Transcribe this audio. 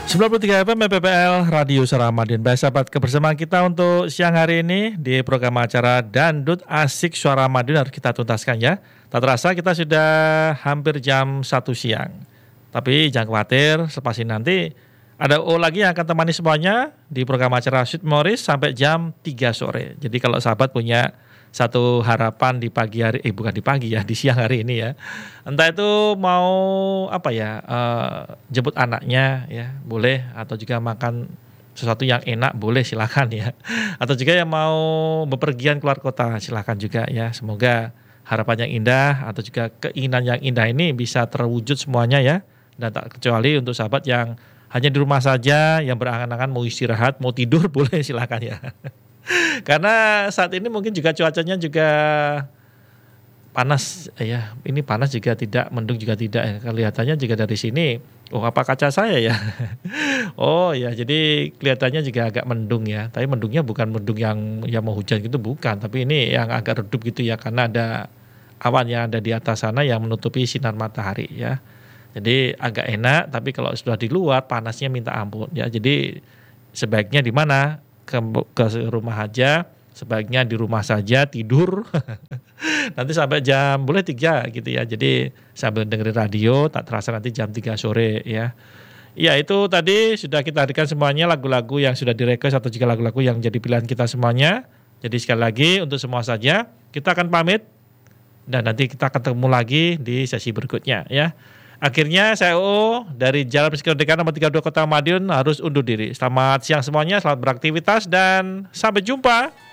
93 FM PPL Radio Suara Madiun. Baik sahabat, kebersamaan kita untuk siang hari ini di program acara Dangdut Asik Suara Madiun harus kita tuntaskan ya. Tak terasa kita sudah hampir jam 1 siang. Tapi jangan khawatir, selepas ini nanti ada lagi yang akan temani semuanya di program acara Sweet Morris sampai jam 3 sore. Jadi kalau sahabat punya satu harapan di pagi hari, bukan di pagi ya, di siang hari ini ya. Entah itu mau jemput anaknya ya, boleh, atau juga makan sesuatu yang enak boleh, silakan ya. Atau juga yang mau bepergian keluar kota silakan juga ya. Semoga harapan yang indah atau juga keinginan yang indah ini bisa terwujud semuanya ya. Dan tak kecuali untuk sahabat yang hanya di rumah saja, yang berangan-angan mau istirahat, mau tidur boleh, silakan ya. Karena saat ini mungkin juga cuacanya juga panas ya. Ini panas juga tidak, mendung juga tidak ya. Kelihatannya juga dari sini, apa kaca saya ya? Oh ya, jadi kelihatannya juga agak mendung ya. Tapi mendungnya bukan mendung yang mau hujan gitu, bukan. Tapi ini yang agak redup gitu ya, karena ada awan yang ada di atas sana yang menutupi sinar matahari ya. Jadi agak enak, tapi kalau sudah di luar panasnya minta ampun ya. Jadi sebaiknya di mana? Ke rumah aja, sebaiknya di rumah saja tidur. Nanti sampai jam boleh 3 gitu ya. Jadi sambil dengerin radio, tak terasa nanti jam 3 sore ya. Ya itu tadi sudah kita hadirkan semuanya lagu-lagu yang sudah direkodus atau juga lagu-lagu yang jadi pilihan kita semuanya. Jadi sekali lagi untuk semua saja kita akan pamit dan nanti kita ketemu lagi di sesi berikutnya ya. Akhirnya saya dari Jalan Psikolog Dekan nomor 32 Kota Madiun harus undur diri. Selamat siang semuanya, selamat beraktivitas dan sampai jumpa.